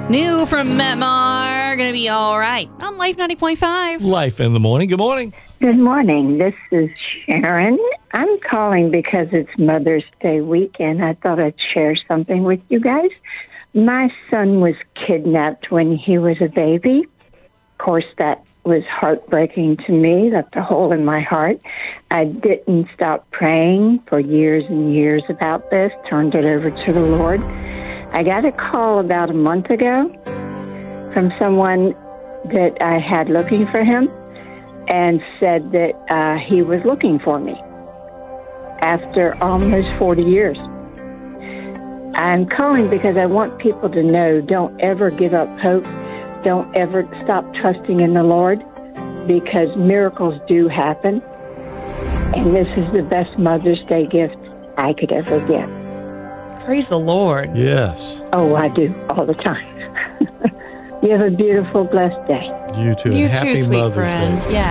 New from Metmar, gonna be all right on Life 90.5. Life in the morning. Good morning. Good morning. This is Sharon. I'm calling because it's Mother's Day weekend. I thought I'd share something with you guys. My son was kidnapped when he was a baby. Of course, that was heartbreaking to me. That's a hole in my heart. I didn't stop praying for years and years about this, turned it over to the Lord. I got a call about a month ago from someone that I had looking for him and said that he was looking for me after almost 40 years. I'm calling because I want people to know, don't ever give up hope. Don't ever stop trusting in the Lord, because miracles do happen. And this is the best Mother's Day gift I could ever give. Praise the Lord. Yes. Oh, I do, all the time. You have a beautiful, blessed day. You too. You Happy too, sweet Mother's friend. Day. Yeah.